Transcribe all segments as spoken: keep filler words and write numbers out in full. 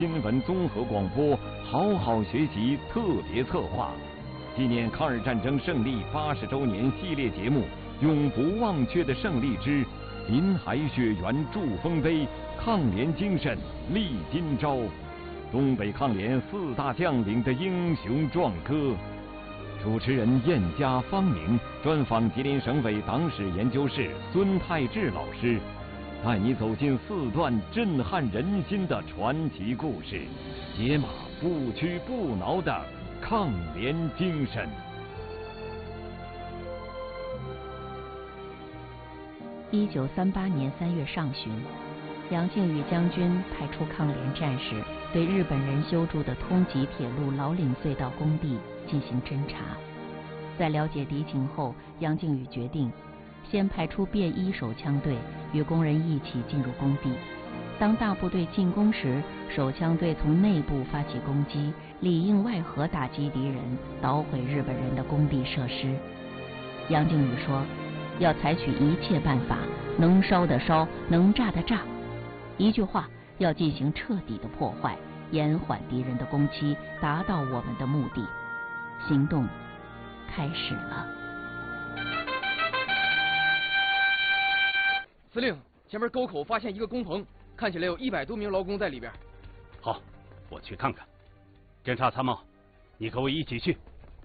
新闻综合广播好好学习特别策划，纪念抗日战争胜利八十周年系列节目《永不忘却的胜利之林海雪原筑丰碑，抗联精神立今朝》，东北抗联四大将领的英雄壮歌。主持人燕家方明专访吉林省委党史研究室孙泰志老师，带你走进四段震撼人心的传奇故事，解码不屈不挠的抗联精神。 一九三八年三月上旬，杨靖宇将军派出抗联战士对日本人修筑的通吉铁路老岭隧道工地进行侦查。在了解敌情后，杨靖宇决定先派出便衣手枪队与工人一起进入工地。当大部队进攻时，手枪队从内部发起攻击，里应外合打击敌人，捣毁日本人的工地设施。杨靖宇说，要采取一切办法，能烧的烧，能炸的炸。一句话，要进行彻底的破坏，延缓敌人的攻击，达到我们的目的。行动开始了。 司令，前面沟口发现一个工棚，看起来有一百多名劳工在里边。 好，我去看看。侦察参谋，你和我一起去。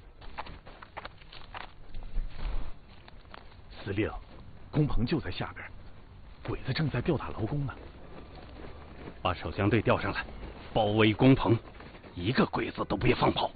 司令，工棚就在下边，鬼子正在吊打劳工呢。 把手枪队调上来，包围工棚，一个鬼子都别放跑。